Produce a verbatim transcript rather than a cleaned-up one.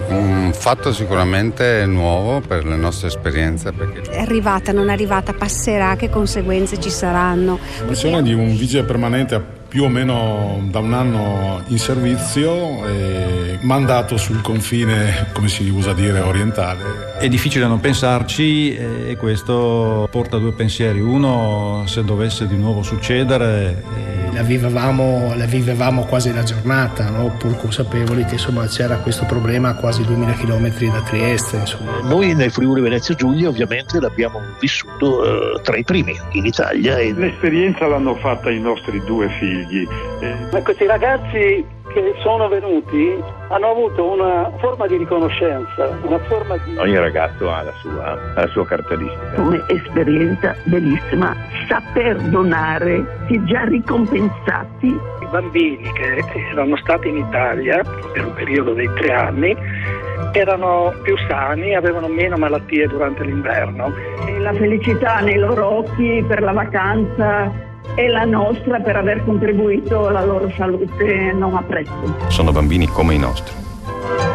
un fatto sicuramente nuovo per le nostre esperienze. Perché è arrivata, non è arrivata, passerà, che conseguenze ci saranno? La missione di un vigile permanente più o meno da un anno in servizio e mandato sul confine, come si usa dire, orientale. È difficile non pensarci e questo porta a due pensieri. Uno, se dovesse di nuovo succedere. La vivevamo, la vivevamo quasi la giornata, no? Pur consapevoli che insomma c'era questo problema a quasi duemila chilometri da Trieste. Insomma. Noi nel Friuli Venezia Giulia ovviamente l'abbiamo vissuto eh, tra i primi in Italia. E... L'esperienza l'hanno fatta i nostri due figli. Ma questi ragazzi che sono venuti hanno avuto una forma di riconoscenza, una forma di... Ogni ragazzo ha la sua, la sua caratteristica. Come esperienza bellissima, saper donare, si è già ricompensati. I bambini che erano stati in Italia per un periodo dei tre anni erano più sani, avevano meno malattie durante l'inverno. E la felicità nei loro occhi per la vacanza e la nostra per aver contribuito alla loro salute non a prezzo. Sono bambini come i nostri.